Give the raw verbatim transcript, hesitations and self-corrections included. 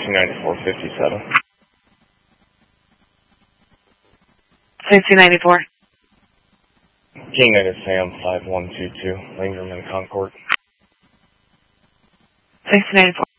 two ninety-four fifty-seven. two ninety-four. King United Sam five one two two, Langerman Concord. two ninety-four.